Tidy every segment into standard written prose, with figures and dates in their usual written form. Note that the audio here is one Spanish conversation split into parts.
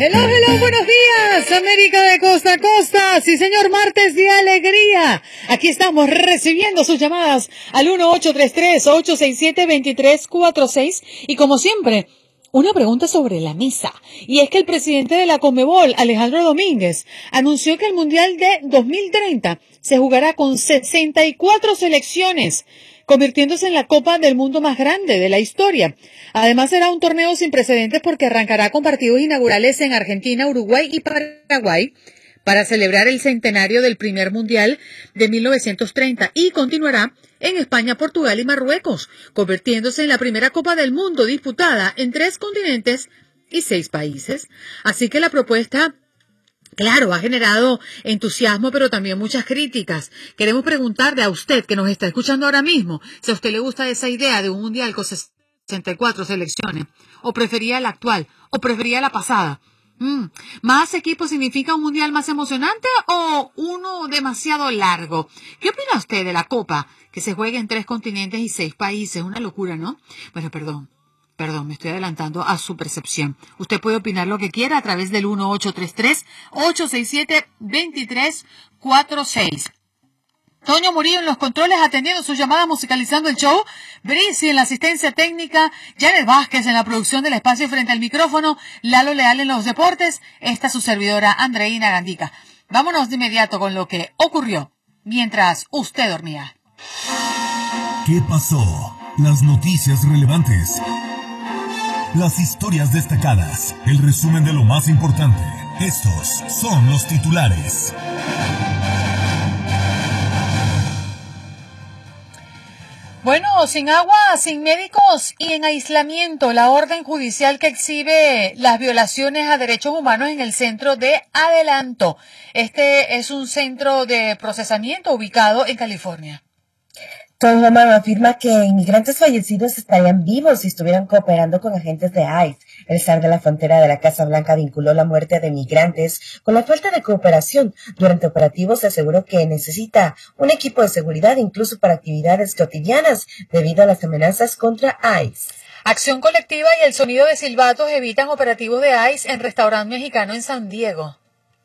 Hello, buenos días, América de costa a costa. Sí, señor, martes de alegría. Aquí estamos recibiendo sus llamadas al 1833-867-2346. Y como siempre, una pregunta sobre la mesa. Y es que el presidente de la Conmebol, Alejandro Domínguez, anunció que el Mundial de 2030 se jugará con 64 selecciones, convirtiéndose en la Copa del Mundo más grande de la historia. Además, será un torneo sin precedentes porque arrancará con partidos inaugurales en Argentina, Uruguay y Paraguay para celebrar el centenario del primer Mundial de 1930 y continuará en España, Portugal y Marruecos, convirtiéndose en la primera Copa del Mundo disputada en 3 continentes y 6 países. Así que la propuesta, claro, ha generado entusiasmo, pero también muchas críticas. Queremos preguntarle a usted, que nos está escuchando ahora mismo, si a usted le gusta esa idea de un mundial con 64 selecciones, o prefería la actual, o prefería la pasada. ¿Más equipos significa un mundial más emocionante o uno demasiado largo? ¿Qué opina usted de la Copa, que se juegue en 3 continentes y 6 países? Una locura, ¿no? Bueno, perdón, me estoy adelantando a su percepción. Usted puede opinar lo que quiera a través del 1833-867-2346. Toño Murillo en los controles atendiendo sus llamadas, musicalizando el show. Brisi en la asistencia técnica. Janet Vázquez en la producción del espacio frente al micrófono. Lalo Leal en los deportes. Esta su servidora Andreina Gandica. Vámonos de inmediato con lo que ocurrió mientras usted dormía. ¿Qué pasó? Las noticias relevantes. Las historias destacadas. El resumen de lo más importante. Estos son los titulares. Bueno, sin agua, sin médicos y en aislamiento, la orden judicial que exhibe las violaciones a derechos humanos en el centro de Adelanto. Este es un centro de procesamiento ubicado en California. Tom Homan afirma que inmigrantes fallecidos estarían vivos si estuvieran cooperando con agentes de ICE. El zar de la frontera de la Casa Blanca vinculó la muerte de migrantes con la falta de cooperación. Durante operativos se aseguró que necesita un equipo de seguridad incluso para actividades cotidianas debido a las amenazas contra ICE. Acción colectiva y el sonido de silbatos evitan operativos de ICE en restaurante mexicano en San Diego.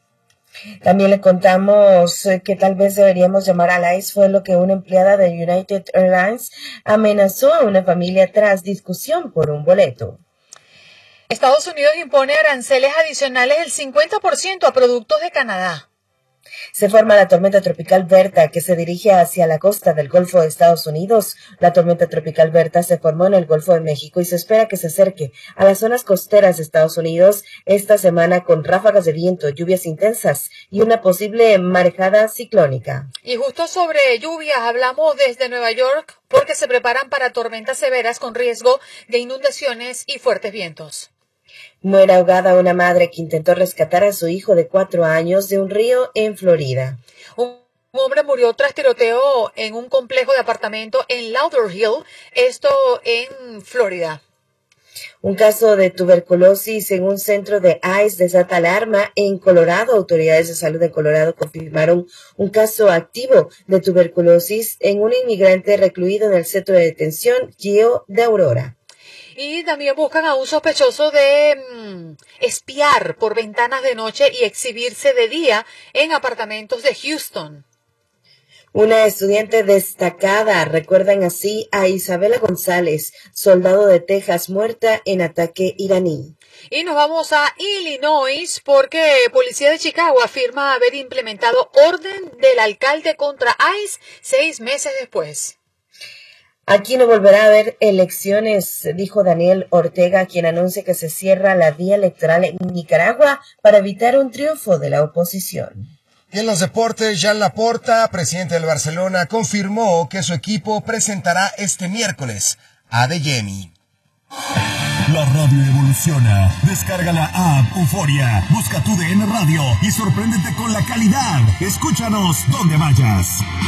También le contamos que tal vez deberíamos llamar al ICE fue lo que una empleada de United Airlines amenazó a una familia tras discusión por un boleto. Estados Unidos impone aranceles adicionales del 50% a productos de Canadá. Se forma la tormenta tropical Berta que se dirige hacia la costa del Golfo de Estados Unidos. La tormenta tropical Berta se formó en el Golfo de México y se espera que se acerque a las zonas costeras de Estados Unidos esta semana con ráfagas de viento, lluvias intensas y una posible marejada ciclónica. Y justo sobre lluvias hablamos desde Nueva York porque se preparan para tormentas severas con riesgo de inundaciones y fuertes vientos. Muere ahogada una madre que intentó rescatar a su hijo de 4 años de un río en Florida. Un hombre murió tras tiroteo en un complejo de apartamento en Lauderhill, esto en Florida. Un caso de tuberculosis en un centro de ICE desata alarma en Colorado. Autoridades de salud de Colorado confirmaron un caso activo de tuberculosis en un inmigrante recluido en el centro de detención Gio de Aurora. Y también buscan a un sospechoso de espiar por ventanas de noche y exhibirse de día en apartamentos de Houston. Una estudiante destacada, recuerdan así a Isabela González, soldado de Texas, muerta en ataque iraní. Y nos vamos a Illinois porque Policía de Chicago afirma haber implementado orden del alcalde contra ICE 6 meses después. Aquí no volverá a haber elecciones, dijo Daniel Ortega, quien anuncia que se cierra la vía electoral en Nicaragua para evitar un triunfo de la oposición. Y en los deportes, Joan Laporta, presidente del Barcelona, confirmó que su equipo presentará este miércoles a Adeyemi. La radio evoluciona. Descarga la app Euforia. Busca tu DN Radio y sorpréndete con la calidad. Escúchanos donde vayas.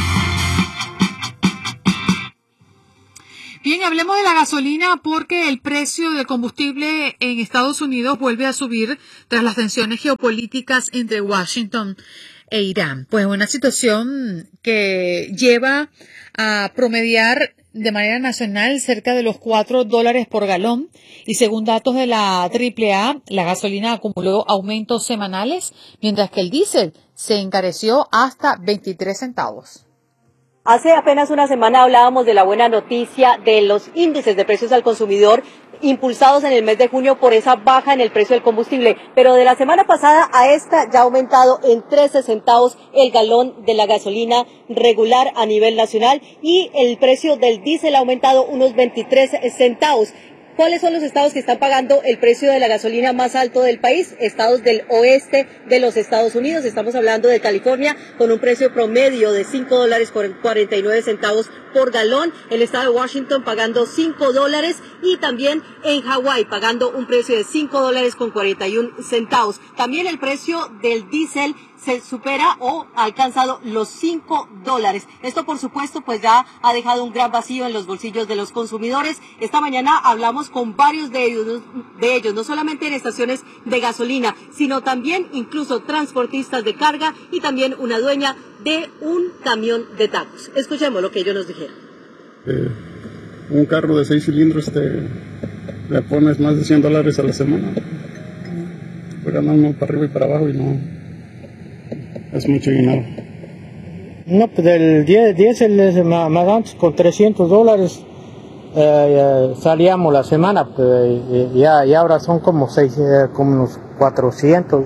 Bien, hablemos de la gasolina porque el precio del combustible en Estados Unidos vuelve a subir tras las tensiones geopolíticas entre Washington e Irán. Pues una situación que lleva a promediar de manera nacional cerca de los $4 por galón y según datos de la AAA, la gasolina acumuló aumentos semanales, mientras que el diésel se encareció hasta 23 centavos. Hace apenas una semana hablábamos de la buena noticia de los índices de precios al consumidor impulsados en el mes de junio por esa baja en el precio del combustible, pero de la semana pasada a esta ya ha aumentado en 13 centavos el galón de la gasolina regular a nivel nacional y el precio del diésel ha aumentado unos 23 centavos. ¿Cuáles son los estados que están pagando el precio de la gasolina más alto del país? Estados del oeste de los Estados Unidos. Estamos hablando de California con un precio promedio de $5.49 por galón. El estado de Washington pagando $5 y también en Hawái pagando un precio de $5.41. También el precio del diésel se supera o ha alcanzado los $5. Esto, por supuesto, pues ya ha dejado un gran vacío en los bolsillos de los consumidores. Esta mañana hablamos con varios de ellos, no solamente en estaciones de gasolina, sino también incluso transportistas de carga y también una dueña de un camión de tacos. Escuchemos lo que ellos nos dijeron. Un carro de 6 cilindros le pones más de $100 a la semana. Voy ganando para arriba y para abajo y no... Es mucho dinero. No, pues el diésel más antes con $300 salíamos la semana, pues, y ahora son como unos 400,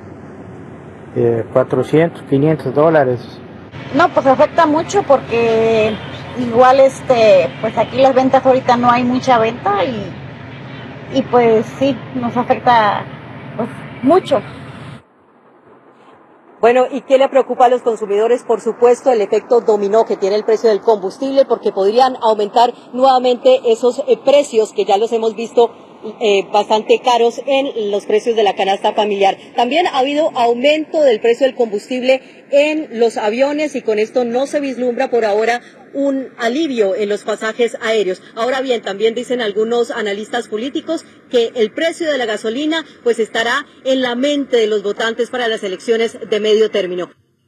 $500. No, pues afecta mucho porque igual pues aquí las ventas ahorita no hay mucha venta y pues sí, nos afecta pues mucho. Bueno, ¿y qué le preocupa a los consumidores? Por supuesto, el efecto dominó que tiene el precio del combustible, porque podrían aumentar nuevamente esos precios que ya los hemos visto bastante caros en los precios de la canasta familiar. También ha habido aumento del precio del combustible en los aviones y con esto no se vislumbra por ahora un alivio en los pasajes aéreos. Ahora bien, también dicen algunos analistas políticos que el precio de la gasolina pues estará en la mente de los votantes para las elecciones de medio término.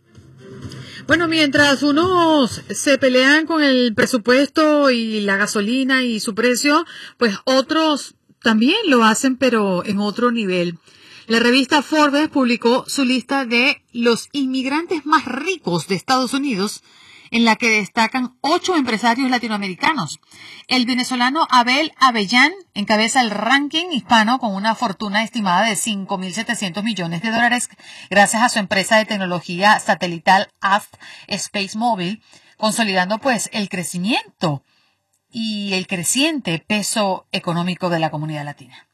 Bueno, mientras unos se pelean con el presupuesto y la gasolina y su precio, pues otros también lo hacen, pero en otro nivel. La revista Forbes publicó su lista de los inmigrantes más ricos de Estados Unidos, en la que destacan 8 empresarios latinoamericanos. El venezolano Abel Avellán encabeza el ranking hispano con una fortuna estimada de $5.700 millones gracias a su empresa de tecnología satelital Aft Space Mobile, consolidando pues el crecimiento y el creciente peso económico de la comunidad latina.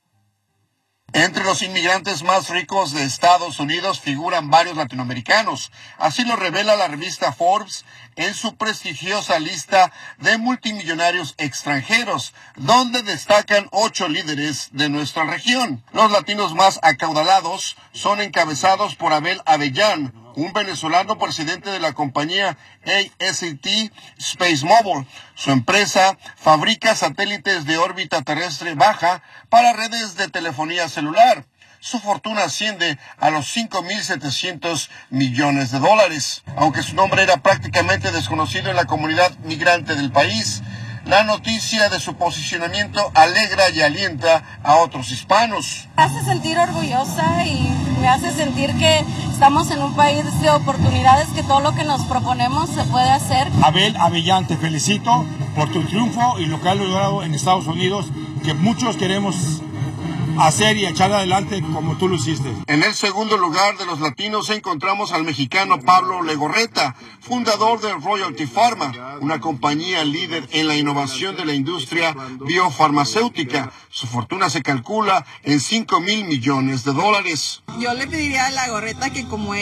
Entre los inmigrantes más ricos de Estados Unidos figuran varios latinoamericanos. Así lo revela la revista Forbes en su prestigiosa lista de multimillonarios extranjeros, donde destacan 8 líderes de nuestra región. Los latinos más acaudalados son encabezados por Abel Avellán, un venezolano presidente de la compañía AST Space Mobile. Su empresa fabrica satélites de órbita terrestre baja para redes de telefonía celular. Su fortuna asciende a los $5.700 millones. Aunque su nombre era prácticamente desconocido en la comunidad migrante del país, la noticia de su posicionamiento alegra y alienta a otros hispanos. Me hace sentir orgullosa y me hace sentir que estamos en un país de oportunidades, que todo lo que nos proponemos se puede hacer. Abel Avellán, te felicito por tu triunfo y lo que has logrado en Estados Unidos, que muchos queremos hacer y echar adelante como tú lo hiciste. En el segundo lugar de los latinos encontramos al mexicano Pablo Legorreta, fundador de Royalty Pharma, una compañía líder en la innovación de la industria biofarmacéutica. Su fortuna se calcula en $5.000 millones. Yo le pediría a Legorreta que como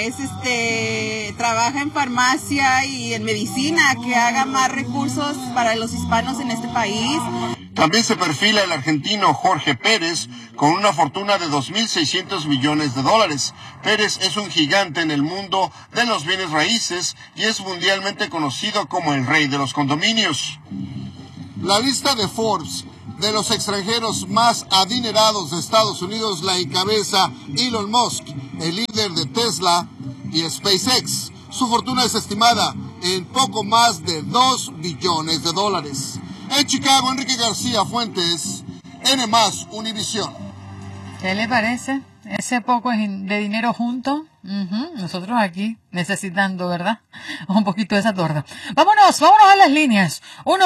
trabaja en farmacia y en medicina, que haga más recursos para los hispanos en este país. También se perfila el argentino Jorge Pérez con una fortuna de $2.600 millones. Pérez es un gigante en el mundo de los bienes raíces y es mundialmente conocido como el rey de los condominios. La lista de Forbes de los extranjeros más adinerados de Estados Unidos la encabeza Elon Musk, el líder de Tesla y SpaceX. Su fortuna es estimada en poco más de $2 billones. En Chicago, Enrique García Fuentes, N+ Univisión. ¿Qué le parece? Ese poco de dinero junto. Nosotros aquí necesitando, ¿verdad? Un poquito de esa torta. Vámonos a las líneas.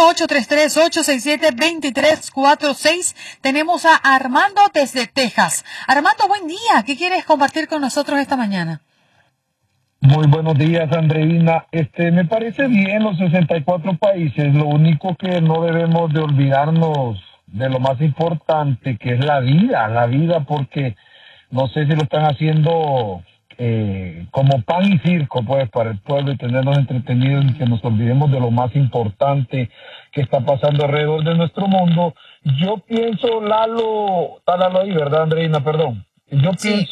1-833-867-2346. Tenemos a Armando desde Texas. Armando, buen día. ¿Qué quieres compartir con nosotros esta mañana? Muy buenos días, Andreina. Me parece bien los 64 países. Lo único que no debemos de olvidarnos de lo más importante, que es la vida, porque no sé si lo están haciendo como pan y circo, pues, para el pueblo y tenernos entretenidos y que nos olvidemos de lo más importante que está pasando alrededor de nuestro mundo. Yo pienso, Lalo, está Lalo ahí, ¿verdad, Andreina? Perdón. Yo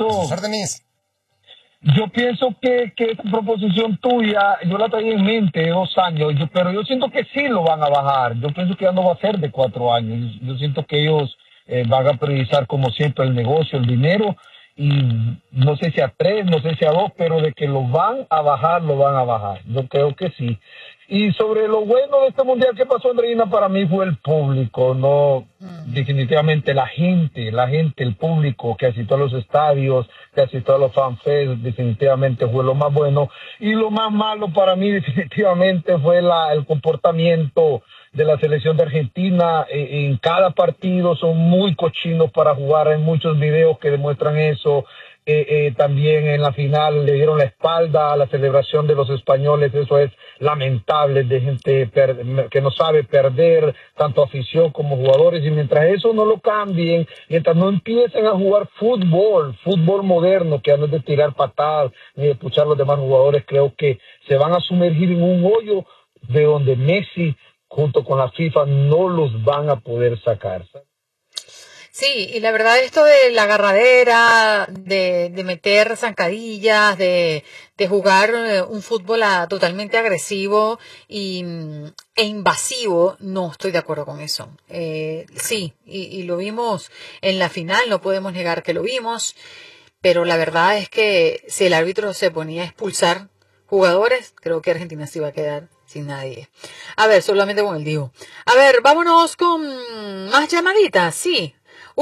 pienso que esta proposición tuya, yo la traía en mente 2 años, pero yo siento que sí lo van a bajar. Yo pienso que ya no va a ser de 4 años. Yo siento que ellos van a priorizar como siempre el negocio, el dinero, y no sé si a 3, no sé si a 2, pero de que lo van a bajar, lo van a bajar. Yo creo que sí. Y sobre lo bueno de este mundial que pasó, Andreina, para mí fue el público, no definitivamente la gente, el público que asistió a los estadios, que asistió a los fanfest, definitivamente fue lo más bueno. Y lo más malo para mí definitivamente fue el comportamiento de la selección de Argentina. En cada partido son muy cochinos para jugar, hay muchos videos que demuestran eso. También en la final le dieron la espalda a la celebración de los españoles. Eso es lamentable, de gente que no sabe perder, tanto afición como jugadores. Y mientras eso no lo cambien, mientras no empiecen a jugar fútbol moderno, que no es de tirar patadas ni de puchar a los demás jugadores, creo que se van a sumergir en un hoyo de donde Messi junto con la FIFA no los van a poder sacar. Sí, y la verdad esto de la agarradera, de meter zancadillas, de jugar un fútbol totalmente agresivo e invasivo, no estoy de acuerdo con eso. Sí, y lo vimos en la final, no podemos negar que lo vimos, pero la verdad es que si el árbitro se ponía a expulsar jugadores, creo que Argentina se iba a quedar sin nadie. A ver, solamente con el Divo. A ver, vámonos con más llamaditas, sí.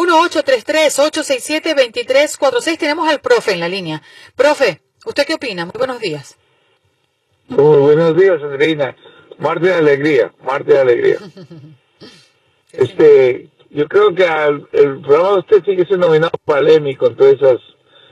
1-833-867-2346. Tenemos al profe en la línea. Profe, ¿usted qué opina? Muy buenos días. Muy buenos días, Andreina. Martes de alegría. Yo creo que el programa de usted sigue siendo nominado polémico con todas esas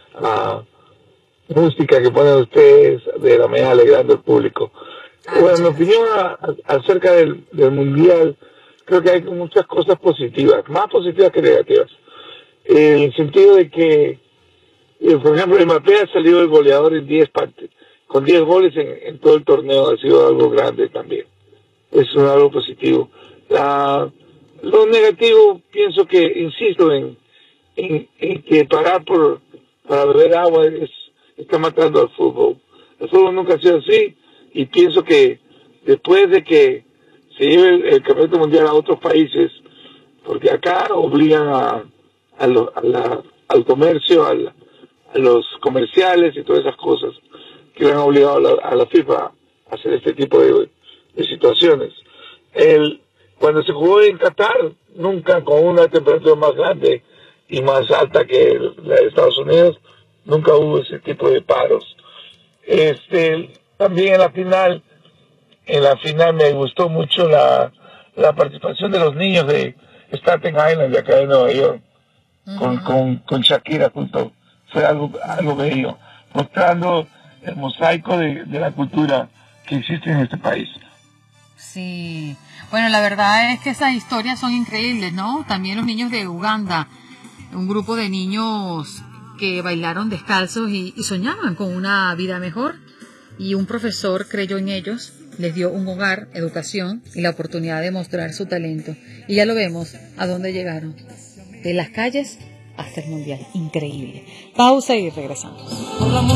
música que ponen ustedes de la mañana alegrando al público. Bueno, mi opinión acerca del Mundial, creo que hay muchas cosas positivas, más positivas que negativas. En el sentido de que, por ejemplo, Mbappé ha salido el goleador en 10 partes, con 10 goles en todo el torneo, ha sido algo grande también. Es algo positivo. Lo negativo, pienso que, insisto, en que parar para beber agua está matando al fútbol. El fútbol nunca ha sido así, y pienso que después de que se lleve el campeonato mundial a otros países, porque acá obligan al comercio, a los comerciales y todas esas cosas que le han obligado a la FIFA a hacer este tipo de situaciones. Cuando se jugó en Qatar, nunca con una temperatura más grande y más alta que la de Estados Unidos, nunca hubo ese tipo de paros. También en la final me gustó mucho la participación de los niños de Staten Island, de acá de Nueva York, con Shakira junto. Fue algo bello, mostrando el mosaico de la cultura que existe en este país. Sí, bueno, la verdad es que esas historias son increíbles, ¿no? También los niños de Uganda, un grupo de niños que bailaron descalzos y soñaban con una vida mejor, y un profesor creyó en ellos, les dio un hogar, educación y la oportunidad de mostrar su talento. Y ya lo vemos a dónde llegaron, de las calles hasta el mundial. Increíble. Pausa y regresamos.